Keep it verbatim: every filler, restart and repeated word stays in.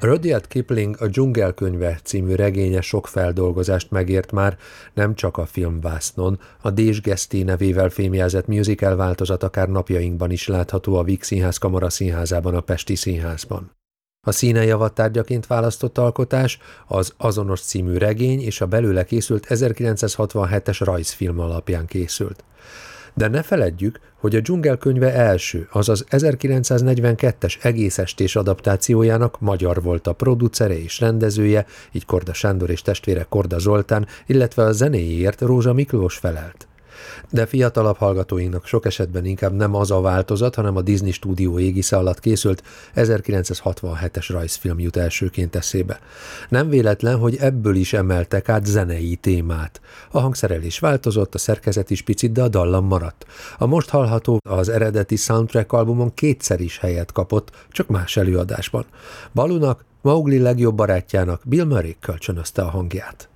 Rudyard Kipling A dzsungelkönyve című regénye sok feldolgozást megért már, nem csak a filmvásznon, a Dés Geszti nevével fémjelzett musical változat akár napjainkban is látható a Víg Színház Kamaraszínházában, a Pesti Színházban. A színejavat tárgyaként választott alkotás az Azonos című regény és a belőle készült ezerkilencszázhatvanhetes rajzfilm alapján készült. De ne feledjük, hogy a dzsungelkönyve első, azaz ezerkilencszáznegyvenkettes egész estés adaptációjának magyar volt a producere és rendezője, így Korda Sándor és testvére Korda Zoltán, illetve a zenéjéért Rózsa Miklós felelt. De fiatalabb hallgatóinknak sok esetben inkább nem az a változat, hanem a Disney stúdió égisze alatt készült ezerkilencszázhatvanhetes rajzfilm jut elsőként eszébe. Nem véletlen, hogy ebből is emeltek át zenei témát. A hangszerelés változott, a szerkezet is picit, de a dallam maradt. A most hallható az eredeti soundtrack albumon kétszer is helyet kapott, csak más előadásban. Balunak, Mowgli legjobb barátjának, Bill Murray kölcsönözte a hangját.